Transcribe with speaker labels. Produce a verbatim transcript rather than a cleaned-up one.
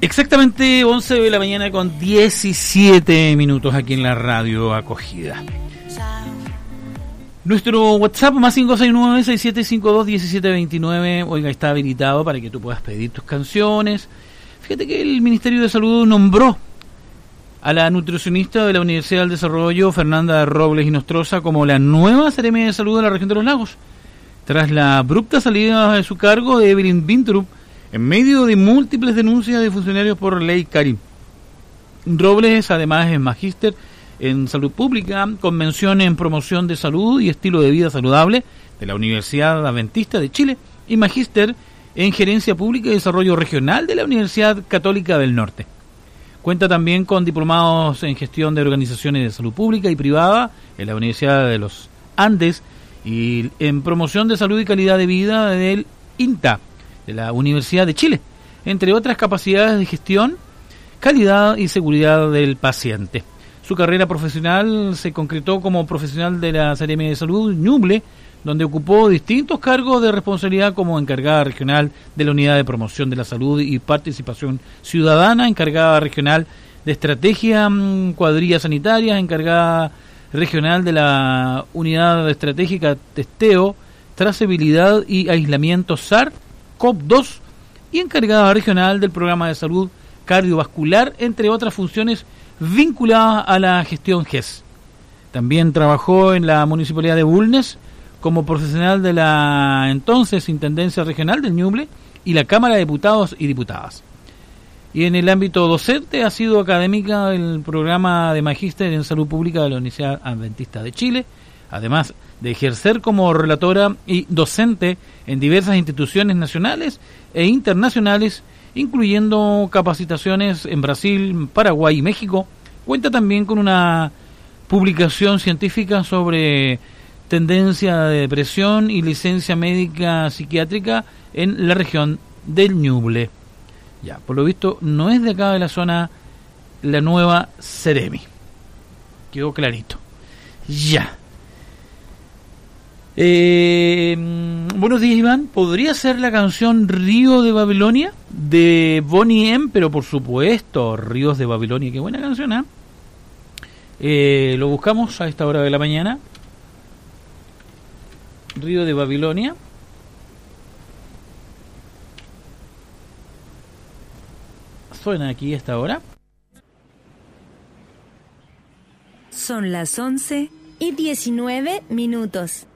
Speaker 1: Exactamente once de la mañana con diecisiete minutos aquí en la radio Acogida. Nuestro WhatsApp más cinco seis nueve, seis siete cinco dos, uno siete dos nueve, oiga, está habilitado para que tú puedas pedir tus canciones. Fíjate que el Ministerio de Salud nombró a la nutricionista de la Universidad del Desarrollo, Fernanda Robles Inostroza, como la nueva seremi de salud de la región de los lagos, tras la abrupta salida de su cargo de Evelyn Bintrup, en medio de múltiples denuncias de funcionarios por ley Karim. Robles además es magíster en salud pública, con mención en promoción de salud y estilo de vida saludable de la Universidad Adventista de Chile y magíster en gerencia pública y desarrollo regional de la Universidad Católica del Norte. Cuenta también con diplomados en gestión de organizaciones de salud pública y privada en la Universidad de los Andes y en promoción de salud y calidad de vida del INTA, de la Universidad de Chile, entre otras capacidades de gestión, calidad y seguridad del paciente. Su carrera profesional se concretó como profesional de la Seremi de Salud Ñuble, donde ocupó distintos cargos de responsabilidad como encargada regional de la Unidad de Promoción de la Salud y Participación Ciudadana, encargada regional de Estrategia, Cuadrilla Sanitaria, encargada regional de la Unidad Estratégica Testeo, Trazabilidad y Aislamiento S A R C o V dos y encargada regional del Programa de Salud Cardiovascular, entre otras funciones vinculadas a la gestión G E S. También trabajó en la Municipalidad de Bulnes como profesional de la entonces Intendencia Regional del Ñuble y la Cámara de Diputados y Diputadas. Y en el ámbito docente ha sido académica del programa de Magíster en Salud Pública de la Universidad Adventista de Chile, además de ejercer como relatora y docente en diversas instituciones nacionales e internacionales, incluyendo capacitaciones en Brasil, Paraguay y México. Cuenta también con una publicación científica sobre tendencia de depresión y licencia médica psiquiátrica en la región del Ñuble. Ya, por lo visto, no es de acá de la zona la nueva Seremi. Quedó clarito. Ya. Eh, buenos días, Iván. ¿Podría ser la canción Río de Babilonia de Bonnie M? Pero por supuesto, Ríos de Babilonia. Qué buena canción, ¿eh? Eh, lo buscamos a esta hora de la mañana. Río de Babilonia. Suena aquí a esta hora.
Speaker 2: Son las once y diecinueve minutos.